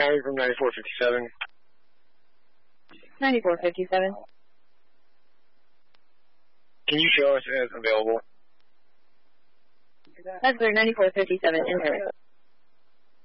County from 9457. 9457. Can you show us as available? That's 9457, enter.